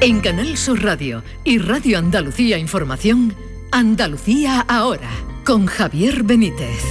En Canal Sur Radio y Radio Andalucía Información, Andalucía Ahora, con Javier Benítez.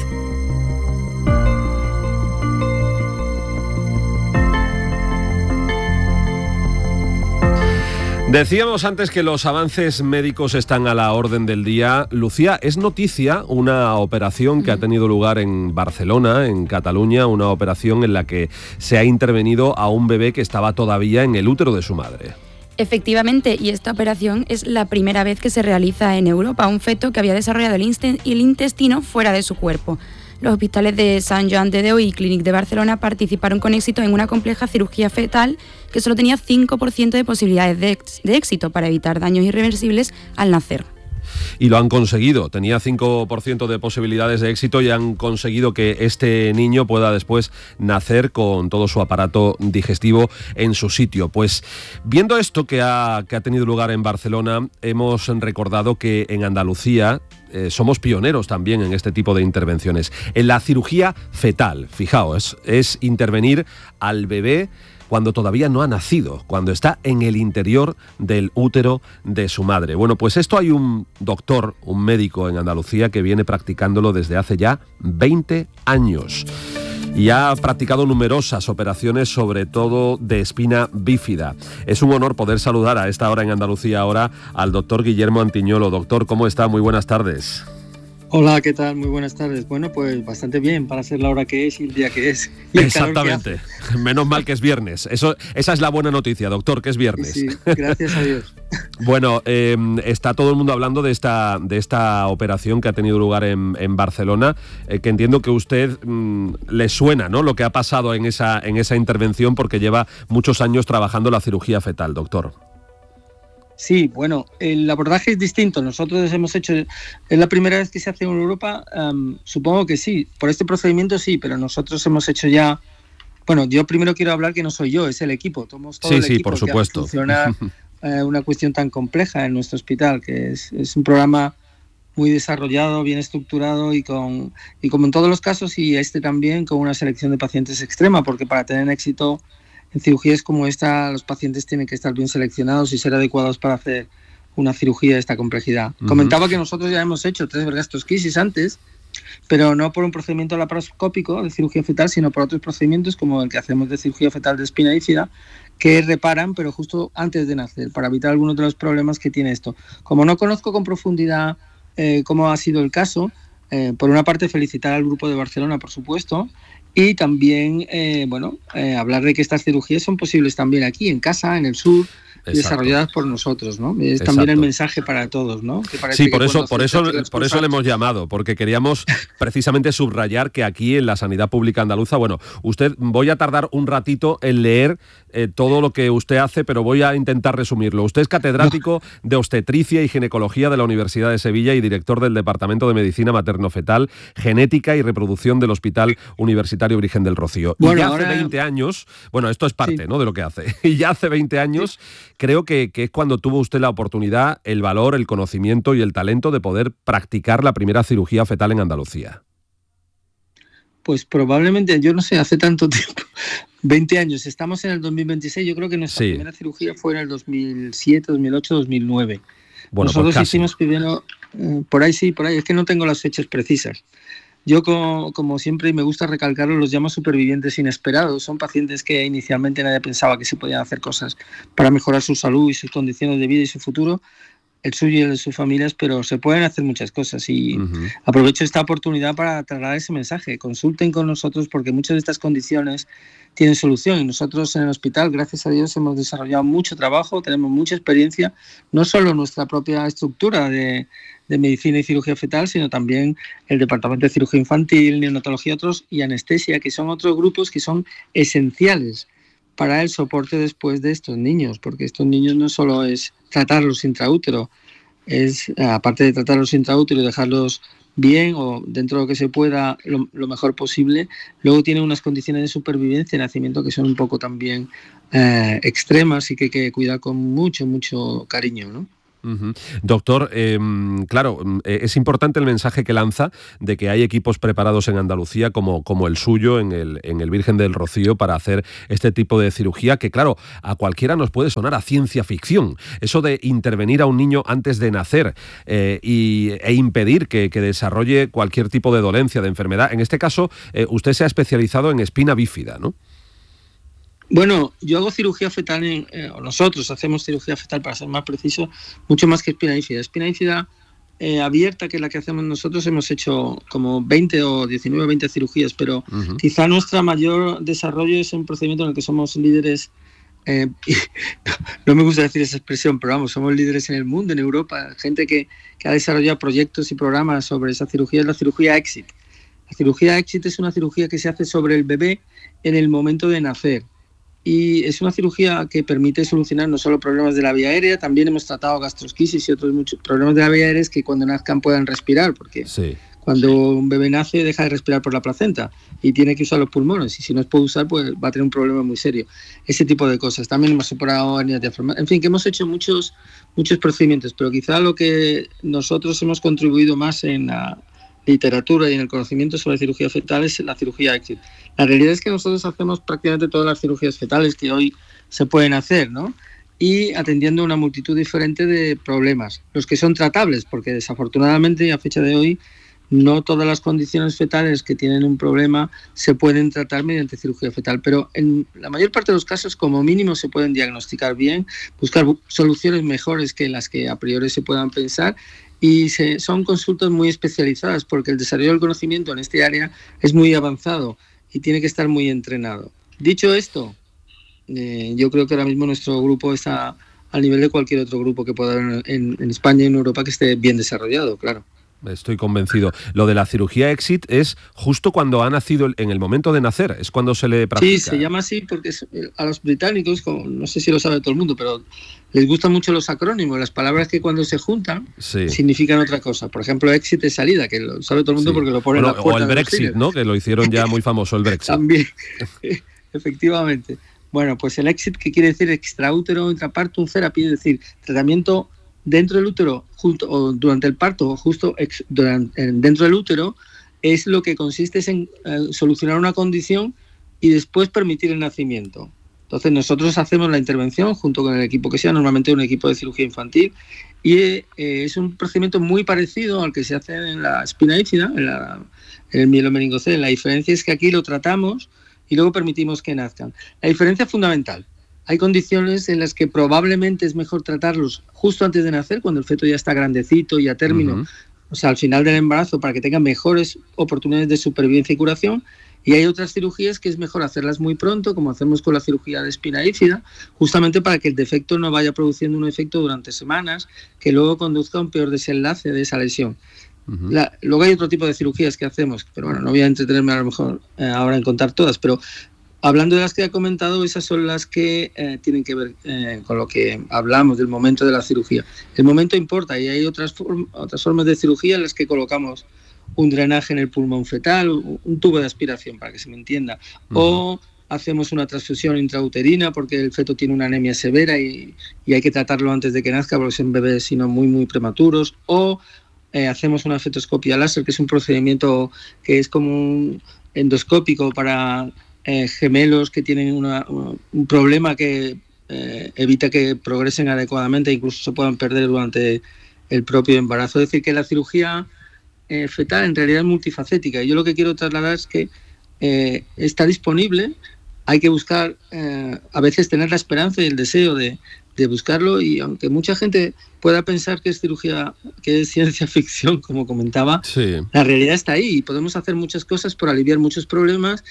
Decíamos antes que los avances médicos están a la orden del día. Lucía, es noticia una operación que ha tenido lugar en Barcelona, en Cataluña, una operación en la que se ha intervenido a un bebé que estaba todavía en el útero de su madre. Efectivamente, y esta operación es la primera vez que se realiza en Europa, un feto que había desarrollado el intestino fuera de su cuerpo. Los hospitales de Sant Joan de Déu y Clínic de Barcelona participaron con éxito en una compleja cirugía fetal que solo tenía 5% de posibilidades de éxito para evitar daños irreversibles al nacer. Y lo han conseguido, tenía 5% de posibilidades de éxito y han conseguido que este niño pueda después nacer con todo su aparato digestivo en su sitio. Pues viendo esto que ha tenido lugar en Barcelona, hemos recordado que en Andalucía somos pioneros también en este tipo de intervenciones. En la cirugía fetal, fijaos, es intervenir al bebé cuando todavía no ha nacido, cuando está en el interior del útero de su madre. Bueno, pues esto hay un doctor, un médico en Andalucía que viene practicándolo desde hace ya 20 años. Y ha practicado numerosas operaciones, sobre todo de espina bífida. Es un honor poder saludar a esta hora en Andalucía Ahora al doctor Guillermo Antiñolo. Doctor, ¿cómo está? Muy buenas tardes. Hola, ¿qué tal? Muy buenas tardes. Bueno, pues bastante bien para ser la hora que es y el día que es. Exactamente. Menos mal que es viernes. Esa es la buena noticia, doctor, que es viernes. Sí, gracias a Dios. Bueno, está todo el mundo hablando de esta operación que ha tenido lugar en Barcelona, que entiendo que a usted le suena, ¿no?, lo que ha pasado en esa intervención, porque lleva muchos años trabajando la cirugía fetal, doctor. Sí, bueno, el abordaje es distinto. Nosotros hemos hecho, es la primera vez que se hace en Europa, supongo que sí, por este procedimiento sí, pero nosotros hemos hecho ya, bueno, yo primero quiero hablar que no soy yo, es el equipo, somos todo el equipo por supuesto. Que funciona una cuestión tan compleja en nuestro hospital, que es un programa muy desarrollado, bien estructurado y como en todos los casos, y este también, con una selección de pacientes extrema, porque para tener éxito en cirugías como esta, los pacientes tienen que estar bien seleccionados y ser adecuados para hacer una cirugía de esta complejidad. Comentaba que nosotros ya hemos hecho 3 gastrosquisis antes, pero no por un procedimiento laparoscópico de cirugía fetal, sino por otros procedimientos como el que hacemos de cirugía fetal de espina bífida, que reparan, pero justo antes de nacer, para evitar algunos de los problemas que tiene esto. Como no conozco con profundidad cómo ha sido el caso, por una parte felicitar al grupo de Barcelona, por supuesto, y también hablar de que estas cirugías son posibles también aquí, en casa, en el sur. Exacto. Desarrolladas por nosotros, ¿no? Es Exacto. También el mensaje para todos, ¿no? Sí, por eso le hemos llamado, porque queríamos precisamente subrayar que aquí en la sanidad pública andaluza, bueno, voy a tardar un ratito en leer todo lo que usted hace, pero voy a intentar resumirlo. Usted es catedrático de obstetricia y ginecología de la Universidad de Sevilla y director del Departamento de Medicina Materno-Fetal, Genética y Reproducción del Hospital Universitario Virgen del Rocío. Bueno, y ya hace 20 años, bueno, esto es parte, sí, ¿no?, de lo que hace, y ya hace 20 años... Sí. Creo que es cuando tuvo usted la oportunidad, el valor, el conocimiento y el talento de poder practicar la primera cirugía fetal en Andalucía. Pues probablemente, yo no sé, hace tanto tiempo, 20 años, estamos en el 2026, yo creo que nuestra primera cirugía fue en el 2007, 2008, 2009. Bueno, nosotros pues hicimos primero, por ahí, es que no tengo las fechas precisas. Yo, como siempre, me gusta recalcarlo, los llamo supervivientes inesperados. Son pacientes que inicialmente nadie pensaba que se podían hacer cosas para mejorar su salud y sus condiciones de vida y su futuro, el suyo y el de sus familias, pero se pueden hacer muchas cosas. Y aprovecho esta oportunidad para trasladar ese mensaje. Consulten con nosotros porque muchas de estas condiciones tienen solución. Y nosotros en el hospital, gracias a Dios, hemos desarrollado mucho trabajo, tenemos mucha experiencia, no solo nuestra propia estructura de medicina y cirugía fetal, sino también el departamento de cirugía infantil, neonatología y anestesia, que son otros grupos que son esenciales para el soporte después de estos niños, porque estos niños no solo es tratarlos intraútero, es aparte de tratarlos intraútero y dejarlos bien o dentro de lo que se pueda lo mejor posible, luego tienen unas condiciones de supervivencia y nacimiento que son un poco también extremas y que hay que cuidar con mucho cariño, ¿no? Doctor, claro, es importante el mensaje que lanza de que hay equipos preparados en Andalucía como el suyo en el Virgen del Rocío para hacer este tipo de cirugía que, claro, a cualquiera nos puede sonar a ciencia ficción. Eso de intervenir a un niño antes de nacer e impedir que desarrolle cualquier tipo de dolencia, de enfermedad. En este caso, usted se ha especializado en espina bífida, ¿no? Bueno, yo hago cirugía fetal, o nosotros hacemos cirugía fetal, para ser más preciso, mucho más que espina bífida. Espina bífida abierta, que es la que hacemos nosotros, hemos hecho como 20 o 19 o 20 cirugías, pero quizá nuestro mayor desarrollo es un procedimiento en el que somos líderes, no me gusta decir esa expresión, pero vamos, somos líderes en el mundo, en Europa, gente que ha desarrollado proyectos y programas sobre esa cirugía, es la cirugía EXIT. La cirugía EXIT es una cirugía que se hace sobre el bebé en el momento de nacer. Y es una cirugía que permite solucionar no solo problemas de la vía aérea, también hemos tratado gastrosquisis y otros muchos problemas de la vía aérea, es que cuando nazcan puedan respirar, porque cuando un bebé nace deja de respirar por la placenta y tiene que usar los pulmones, y si no los puede usar pues va a tener un problema muy serio. Ese tipo de cosas. También hemos operado hernias diafragmales, en fin, que hemos hecho muchos procedimientos, pero quizá lo que nosotros hemos contribuido más en la literatura y en el conocimiento sobre cirugía fetal es la cirugía EXIT. La realidad es que nosotros hacemos prácticamente todas las cirugías fetales que hoy se pueden hacer, ¿no? Y atendiendo a una multitud diferente de problemas, los que son tratables, porque desafortunadamente a fecha de hoy no todas las condiciones fetales que tienen un problema se pueden tratar mediante cirugía fetal, pero en la mayor parte de los casos como mínimo se pueden diagnosticar bien, buscar soluciones mejores que las que a priori se puedan pensar. Y son consultas muy especializadas porque el desarrollo del conocimiento en este área es muy avanzado y tiene que estar muy entrenado. Dicho esto, yo creo que ahora mismo nuestro grupo está al nivel de cualquier otro grupo que pueda haber en España y en Europa que esté bien desarrollado, claro. Estoy convencido. Lo de la cirugía EXIT es justo cuando ha nacido, en el momento de nacer, es cuando se le practica. Sí, se llama así porque a los británicos, no sé si lo sabe todo el mundo, pero les gustan mucho los acrónimos, las palabras que cuando se juntan significan otra cosa. Por ejemplo, EXIT es salida, que lo sabe todo el mundo porque lo pone en la puerta. O el Brexit, ¿no? Que lo hicieron ya muy famoso, el Brexit. También, efectivamente. Bueno, pues el EXIT, que quiere decir extraútero intrapartum therapy, es decir, tratamiento dentro del útero o durante el parto o justo dentro del útero, es lo que consiste en solucionar una condición y después permitir el nacimiento. Entonces nosotros hacemos la intervención junto con el equipo que sea, normalmente un equipo de cirugía infantil, y es un procedimiento muy parecido al que se hace en la espina bífida, en el mielomeningocele. La diferencia es que aquí lo tratamos y luego permitimos que nazcan. La diferencia es fundamental. Hay condiciones en las que probablemente es mejor tratarlos justo antes de nacer, cuando el feto ya está grandecito y a término, o sea, al final del embarazo, para que tenga mejores oportunidades de supervivencia y curación. Y hay otras cirugías que es mejor hacerlas muy pronto, como hacemos con la cirugía de espina bífida, justamente para que el defecto no vaya produciendo un efecto durante semanas que luego conduzca a un peor desenlace de esa lesión. Luego hay otro tipo de cirugías que hacemos, pero bueno, no voy a entretenerme a lo mejor ahora en contar todas, pero hablando de las que he comentado, esas son las que tienen que ver con lo que hablamos del momento de la cirugía. El momento importa y hay otras formas de cirugía en las que colocamos un drenaje en el pulmón fetal, un tubo de aspiración, para que se me entienda, o hacemos una transfusión intrauterina porque el feto tiene una anemia severa y hay que tratarlo antes de que nazca porque son bebés sino muy, muy prematuros, o hacemos una fetoscopia láser, que es un procedimiento que es como un endoscópico para gemelos que tienen un problema que evita que progresen adecuadamente e incluso se puedan perder durante el propio embarazo. Es decir, que la cirugía fetal en realidad es multifacética, y yo lo que quiero trasladar es que está disponible, hay que buscar, a veces tener la esperanza y el deseo de buscarlo, y aunque mucha gente pueda pensar que es cirugía, que es ciencia ficción, como comentaba, la realidad está ahí y podemos hacer muchas cosas por aliviar muchos problemas.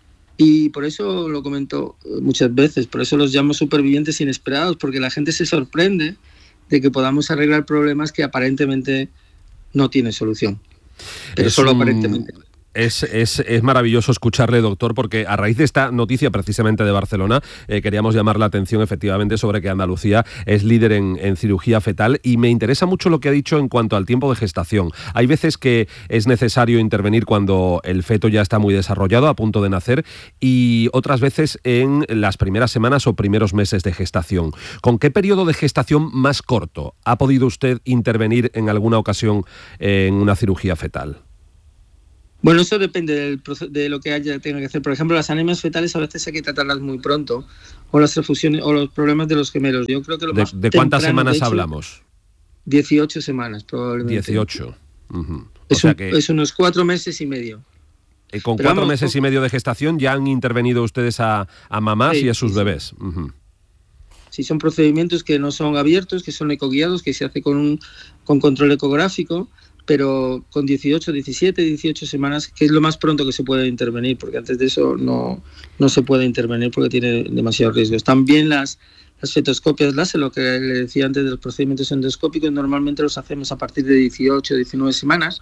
Y por eso lo comento muchas veces, por eso los llamo supervivientes inesperados, porque la gente se sorprende de que podamos arreglar problemas que aparentemente no tienen solución. Pero solo aparentemente. Es maravilloso escucharle, doctor, porque a raíz de esta noticia precisamente de Barcelona, queríamos llamar la atención efectivamente sobre que Andalucía es líder en cirugía fetal, y me interesa mucho lo que ha dicho en cuanto al tiempo de gestación. Hay veces que es necesario intervenir cuando el feto ya está muy desarrollado, a punto de nacer, y otras veces en las primeras semanas o primeros meses de gestación. ¿Con qué periodo de gestación más corto ha podido usted intervenir en alguna ocasión en una cirugía fetal? Bueno, eso depende de lo que tenga que hacer. Por ejemplo, las anemias fetales a veces hay que tratarlas muy pronto, o las transfusiones o los problemas de los gemelos. Yo creo que ¿De cuántas semanas hablamos? 18 semanas probablemente. 18. Uh-huh. Es unos 4 meses y medio. Con 4 meses y medio de gestación ya han intervenido ustedes a mamás y a sus bebés. Uh-huh. Sí, son procedimientos que no son abiertos, que son ecoguiados, que se hace con control ecográfico, pero con 18 semanas, que es lo más pronto que se puede intervenir, porque antes de eso no se puede intervenir porque tiene demasiados riesgos. También las fetoscopias láser, lo que le decía antes de los procedimientos endoscópicos, normalmente los hacemos a partir de 19 semanas.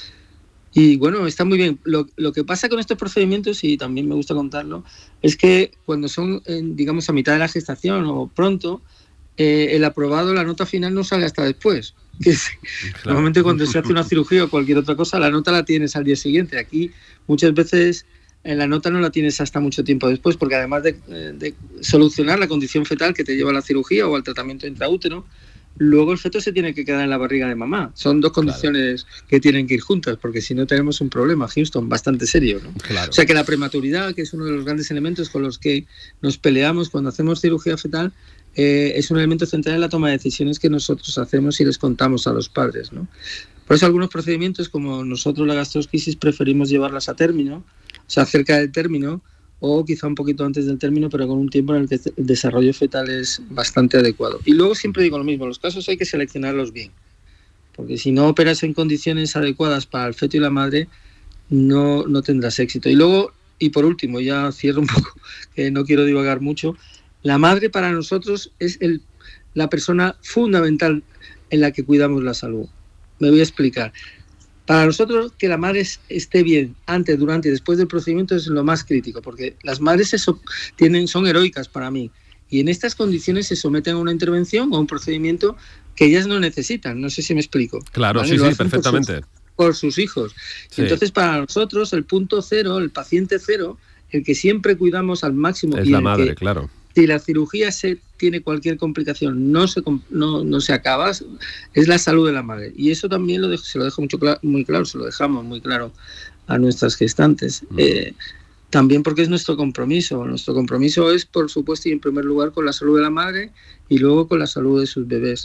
Y bueno, está muy bien. Lo que pasa con estos procedimientos, y también me gusta contarlo, es que cuando son, digamos, a mitad de la gestación o pronto, el aprobado, la nota final no sale hasta después. Normalmente cuando se hace una cirugía o cualquier otra cosa, la nota la tienes al día siguiente. Aquí muchas veces la nota no la tienes hasta mucho tiempo después, porque además de solucionar la condición fetal que te lleva a la cirugía o al tratamiento intraútero, luego el feto se tiene que quedar en la barriga de mamá. Son dos condiciones que tienen que ir juntas, porque si no tenemos un problema, Houston, bastante serio, ¿no? Claro. O sea que la prematuridad, que es uno de los grandes elementos con los que nos peleamos cuando hacemos cirugía fetal, es un elemento central en la toma de decisiones que nosotros hacemos y les contamos a los padres, ¿no? Por eso algunos procedimientos, como nosotros la gastrosquisis, preferimos llevarlas a término, o sea, cerca del término, o quizá un poquito antes del término, pero con un tiempo en el que el desarrollo fetal es bastante adecuado. Y luego siempre digo lo mismo, los casos hay que seleccionarlos bien, porque si no operas en condiciones adecuadas para el feto y la madre, no tendrás éxito. Y luego, y por último, ya cierro un poco, que no quiero divagar mucho, la madre para nosotros es la persona fundamental en la que cuidamos la salud. Me voy a explicar. Para nosotros, que la madre esté bien antes, durante y después del procedimiento es lo más crítico, porque las madres son heroicas para mí. Y en estas condiciones se someten a una intervención o a un procedimiento que ellas no necesitan. No sé si me explico. Claro, ¿vale? Sí, perfectamente. Por sus hijos. Sí. Entonces, para nosotros, el punto cero, el paciente cero, el que siempre cuidamos al máximo. Es la madre, claro. Si la cirugía tiene cualquier complicación, no se acaba, es la salud de la madre. Y eso también se lo dejo muy claro, se lo dejamos muy claro a nuestras gestantes. También porque es nuestro compromiso. Nuestro compromiso es, por supuesto, y en primer lugar con la salud de la madre y luego con la salud de sus bebés.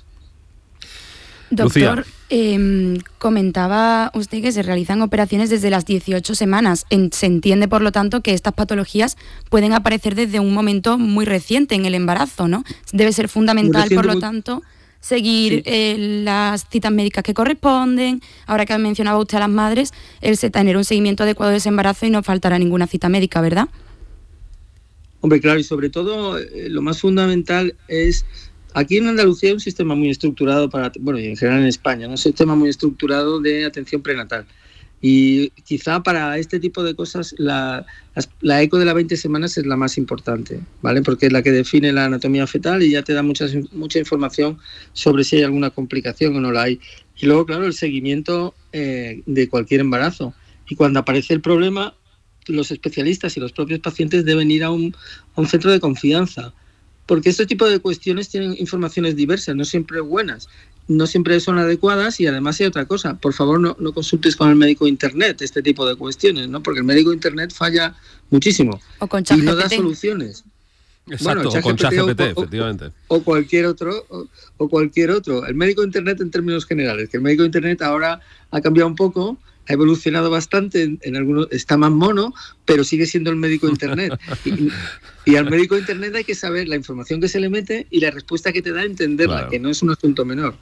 Doctor, comentaba usted que se realizan operaciones desde las 18 semanas. Se entiende, por lo tanto, que estas patologías pueden aparecer desde un momento muy reciente en el embarazo, ¿no? Debe ser fundamental, por lo tanto, seguir las citas médicas que corresponden. Ahora que mencionaba usted a las madres, tener un seguimiento adecuado de ese embarazo y no faltará ninguna cita médica, ¿verdad? Hombre, claro, y sobre todo lo más fundamental es... Aquí en Andalucía hay un sistema muy estructurado y en general en España, un sistema muy estructurado de atención prenatal. Y quizá para este tipo de cosas la eco de las 20 semanas es la más importante, ¿vale? Porque es la que define la anatomía fetal y ya te da mucha información sobre si hay alguna complicación o no la hay. Y luego, claro, el seguimiento de cualquier embarazo. Y cuando aparece el problema, los especialistas y los propios pacientes deben ir a un centro de confianza. Porque este tipo de cuestiones tienen informaciones diversas, no siempre buenas, no siempre son adecuadas y además hay otra cosa. Por favor, no consultes con el médico internet este tipo de cuestiones, ¿no? Porque el médico internet falla muchísimo o con ChatGPT. Y no da soluciones. Exacto, o con ChatGPT, efectivamente. O cualquier otro. El médico internet en términos generales, que el médico internet ahora ha cambiado un poco, ha evolucionado bastante, en algunos está más mono, pero sigue siendo el médico internet. Y al médico internet hay que saber la información que se le mete y la respuesta que te da, entenderla, claro. Que no es un asunto menor.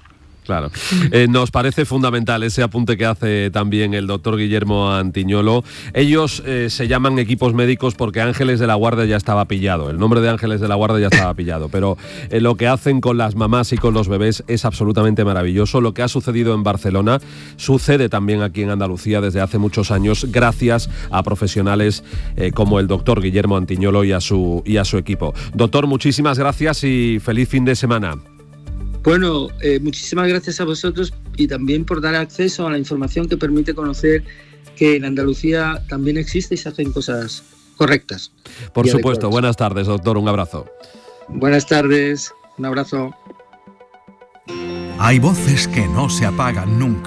Claro. Nos parece fundamental ese apunte que hace también el doctor Guillermo Antiñolo. Ellos se llaman equipos médicos porque Ángeles de la Guardia ya estaba pillado. El nombre de Ángeles de la Guardia ya estaba pillado. Pero lo que hacen con las mamás y con los bebés es absolutamente maravilloso. Lo que ha sucedido en Barcelona sucede también aquí en Andalucía desde hace muchos años, gracias a profesionales como el doctor Guillermo Antiñolo y a su equipo. Doctor, muchísimas gracias y feliz fin de semana. Bueno, muchísimas gracias a vosotros y también por dar acceso a la información que permite conocer que en Andalucía también existe y se hacen cosas correctas. Por supuesto. Buenas tardes, doctor. Un abrazo. Buenas tardes. Un abrazo. Hay voces que no se apagan nunca.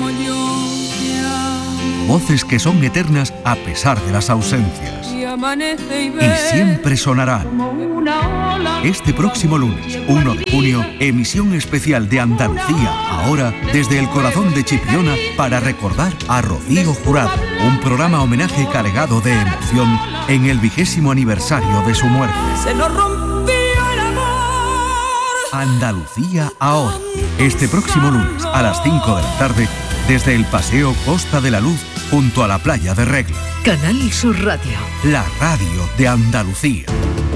Voces que son eternas a pesar de las ausencias. Y siempre sonarán. Este próximo lunes, 1 de junio, emisión especial de Andalucía Ahora, desde el corazón de Chipiona, para recordar a Rocío Jurado. Un programa homenaje cargado de emoción en el 20º aniversario de su muerte. Se nos rompió el amor. Andalucía Ahora. Este próximo lunes, a las 5 de la tarde, desde el Paseo Costa de la Luz, junto a la playa de Regla. Canal Sur Radio. La radio de Andalucía.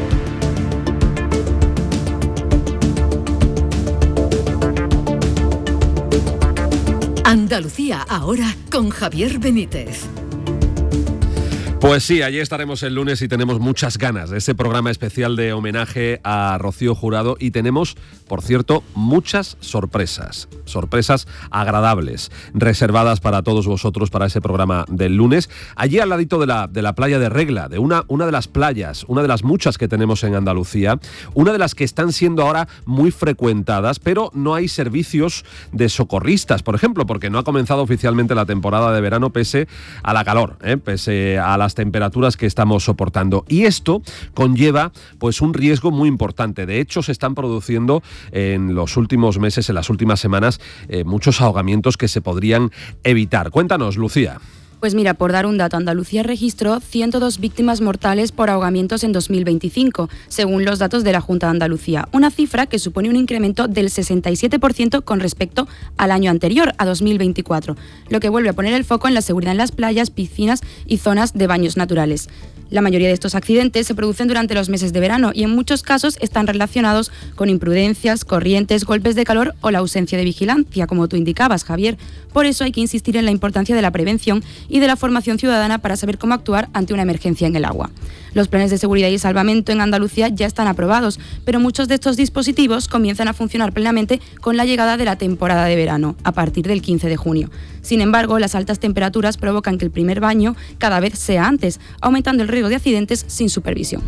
Andalucía Ahora con Javier Benítez. Pues sí, allí estaremos el lunes y tenemos muchas ganas de ese programa especial de homenaje a Rocío Jurado y tenemos, por cierto, muchas sorpresas agradables, reservadas para todos vosotros para ese programa del lunes. Allí al ladito de la playa de Regla, de una de las playas, una de las muchas que tenemos en Andalucía, una de las que están siendo ahora muy frecuentadas, pero no hay servicios de socorristas, por ejemplo, porque no ha comenzado oficialmente la temporada de verano pese a la calor, pese a las temperaturas que estamos soportando. Y esto conlleva pues un riesgo muy importante. De hecho, se están produciendo en los últimos meses, en las últimas semanas, muchos ahogamientos que se podrían evitar. Cuéntanos, Lucía. Pues mira, por dar un dato, Andalucía registró 102 víctimas mortales por ahogamientos en 2025, según los datos de la Junta de Andalucía, una cifra que supone un incremento del 67% con respecto al año anterior, a 2024, lo que vuelve a poner el foco en la seguridad en las playas, piscinas y zonas de baños naturales. La mayoría de estos accidentes se producen durante los meses de verano y en muchos casos están relacionados con imprudencias, corrientes, golpes de calor o la ausencia de vigilancia, como tú indicabas, Javier. Por eso hay que insistir en la importancia de la prevención y de la formación ciudadana para saber cómo actuar ante una emergencia en el agua. Los planes de seguridad y salvamento en Andalucía ya están aprobados, pero muchos de estos dispositivos comienzan a funcionar plenamente con la llegada de la temporada de verano, a partir del 15 de junio. Sin embargo, las altas temperaturas provocan que el primer baño cada vez sea antes, aumentando el riesgo de accidentes sin supervisión.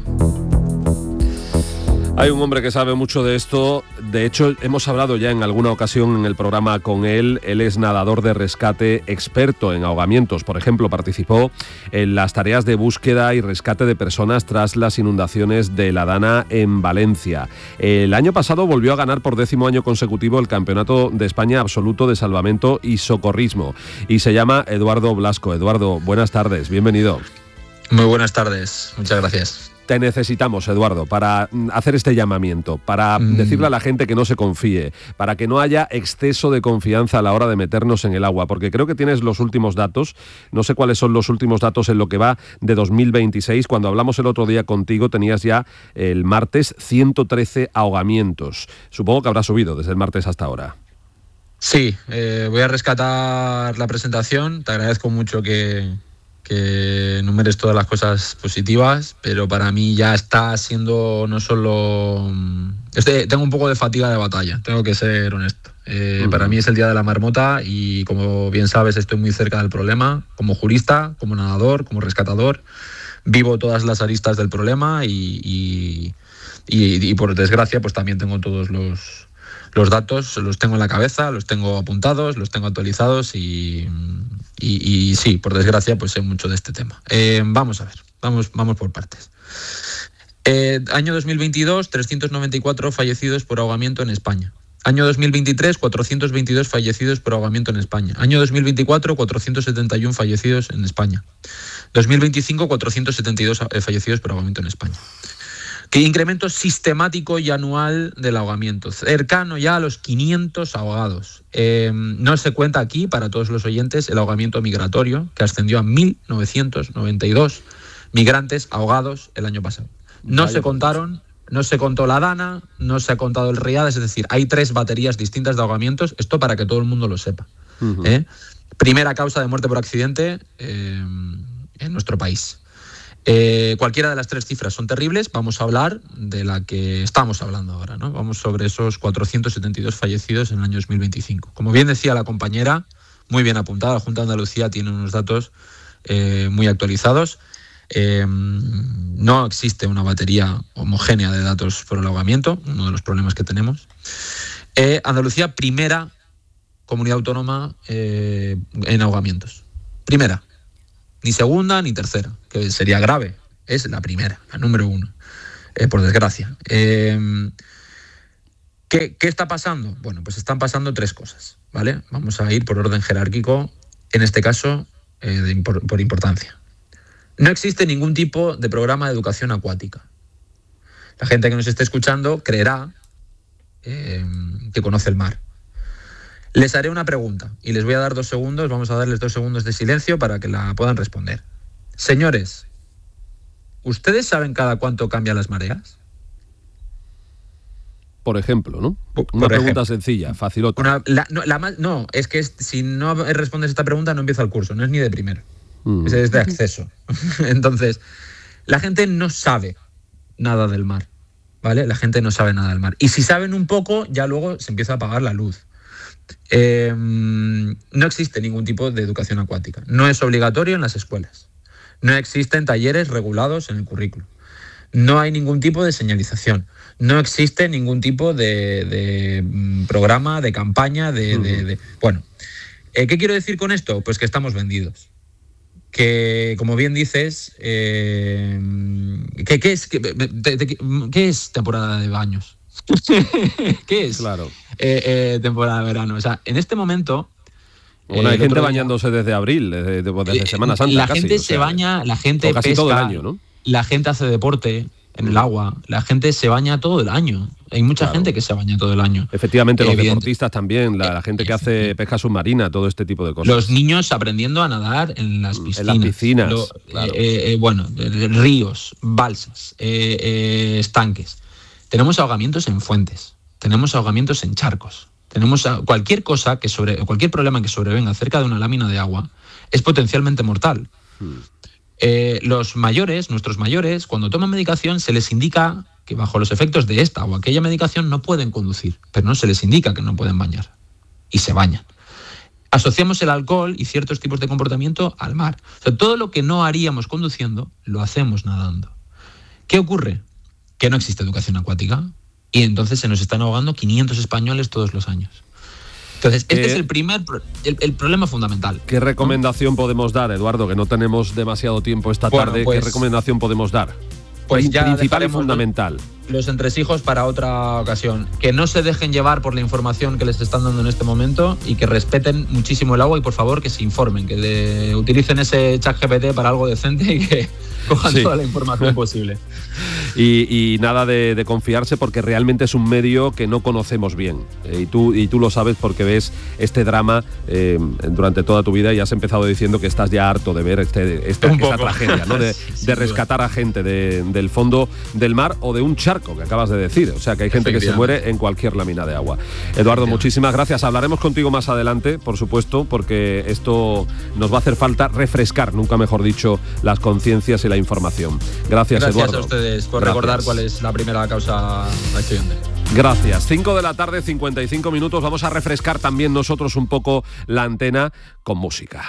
Hay un hombre que sabe mucho de esto. De hecho, hemos hablado ya en alguna ocasión en el programa con él. Él es nadador de rescate, experto en ahogamientos. Por ejemplo, participó en las tareas de búsqueda y rescate de personas tras las inundaciones de la Dana en Valencia. El año pasado volvió a ganar por 10º año consecutivo el Campeonato de España Absoluto de Salvamento y Socorrismo. Y se llama Eduardo Blasco. Eduardo, buenas tardes, bienvenido. Muy buenas tardes, muchas gracias. Te necesitamos, Eduardo, para hacer este llamamiento, para decirle a la gente que no se confíe, para que no haya exceso de confianza a la hora de meternos en el agua, porque creo que tienes los últimos datos, no sé cuáles son los últimos datos en lo que va de 2026, cuando hablamos el otro día contigo tenías ya el martes 113 ahogamientos, supongo que habrá subido desde el martes hasta ahora. Sí, voy a rescatar la presentación, te agradezco mucho que enumeres todas las cosas positivas, pero para mí ya está siendo no solo... tengo un poco de fatiga de batalla, tengo que ser honesto. Para mí es el día de la marmota y, como bien sabes, estoy muy cerca del problema, como jurista, como nadador, como rescatador. Vivo todas las aristas del problema y por desgracia pues también tengo todos los datos, los tengo en la cabeza, los tengo apuntados, los tengo actualizados y sí, por desgracia, pues sé mucho de este tema. Vamos a ver, vamos por partes. Año 2022, 394 fallecidos por ahogamiento en España. Año 2023, 422 fallecidos por ahogamiento en España. Año 2024, 471 fallecidos en España. 2025, 472 fallecidos por ahogamiento en España. Que incremento sistemático y anual del ahogamiento, cercano ya a los 500 ahogados. No se cuenta aquí, para todos los oyentes, el ahogamiento migratorio, que ascendió a 1.992 migrantes ahogados el año pasado. No se contaron, no se contó la Dana, no se ha contado el Riadas, es decir, hay 3 baterías distintas de ahogamientos, esto para que todo el mundo lo sepa. Primera causa de muerte por accidente en nuestro país. Cualquiera de las 3 cifras son terribles. Vamos a hablar de la que estamos hablando ahora, ¿no? Vamos sobre esos 472 fallecidos en el año 2025. Como bien decía la compañera, muy bien apuntada, la Junta de Andalucía tiene unos datos muy actualizados. No existe una batería homogénea de datos por el ahogamiento, uno de los problemas que tenemos. Andalucía, primera comunidad autónoma en ahogamientos. Primera. Ni segunda ni tercera, que sería grave. Es la primera, la número 1, por desgracia. ¿Qué está pasando? Bueno, pues están pasando 3 cosas, ¿vale? Vamos a ir por orden jerárquico, en este caso, por importancia. No existe ningún tipo de programa de educación acuática. La gente que nos esté escuchando creerá que conoce el mar. Les haré una pregunta y les voy a dar 2 segundos, vamos a darles 2 segundos de silencio para que la puedan responder. Señores, ¿ustedes saben cada cuánto cambian las mareas? Por ejemplo, ¿no? Una pregunta sencilla, facilota. No, es que si no respondes esta pregunta no empieza el curso, no es ni de primero, es de acceso. Entonces, la gente no sabe nada del mar, ¿vale? La gente no sabe nada del mar. Y si saben un poco, ya luego se empieza a apagar la luz. No existe ningún tipo de educación acuática. No es obligatorio en las escuelas. No existen talleres regulados en el currículo. No hay ningún tipo de señalización. No existe ningún tipo de programa, de campaña, Bueno, ¿qué quiero decir con esto? Pues que estamos vendidos. Que, como bien dices, ¿qué es temporada de baños? ¿Qué es? Claro. Temporada de verano. O sea, en este momento... Bueno, hay gente bañándose desde abril, desde Semana Santa. La gente se baña, la gente casi pesca, todo el año, ¿no? La gente hace deporte en el agua, la gente se baña todo el año. Hay mucha gente que se baña todo el año. Efectivamente, los deportistas también, la gente que hace pesca submarina, todo este tipo de cosas. Los niños aprendiendo a nadar en las piscinas. En las piscinas, claro. Ríos, balsas, estanques. Tenemos ahogamientos en fuentes, tenemos ahogamientos en charcos, tenemos cualquier problema que sobrevenga cerca de una lámina de agua es potencialmente mortal. Nuestros mayores, cuando toman medicación se les indica que bajo los efectos de esta o aquella medicación no pueden conducir, pero no se les indica que no pueden bañar y se bañan. Asociamos el alcohol y ciertos tipos de comportamiento al mar. O sea, todo lo que no haríamos conduciendo lo hacemos nadando. ¿Qué ocurre? Que no existe educación acuática y entonces se nos están ahogando 500 españoles todos los años. Entonces, este es el problema fundamental. ¿Qué recomendación podemos dar, Eduardo? Que no tenemos demasiado tiempo esta tarde. ¿Qué recomendación podemos dar? Pues ya principal y fundamental. Los entresijos para otra ocasión. Que no se dejen llevar por la información que les están dando en este momento y que respeten muchísimo el agua y, por favor, que se informen, que utilicen ese ChatGPT para algo decente y que cojan toda la información posible. Y nada de confiarse, porque realmente es un medio que no conocemos bien. Y tú lo sabes porque ves este drama durante toda tu vida y has empezado diciendo que estás ya harto de ver esta tragedia, ¿no? De rescatar a gente del fondo del mar o de un charco, que acabas de decir. O sea, que hay gente que se muere en cualquier lámina de agua. Eduardo, muchísimas gracias. Hablaremos contigo más adelante, por supuesto, porque esto nos va a hacer falta refrescar, nunca mejor dicho, las conciencias y la información. Gracias, Eduardo. Gracias a ustedes por recordar cuál es la primera causa de accidente. Gracias. 5 de la tarde, 55 minutos. Vamos a refrescar también nosotros un poco la antena con música.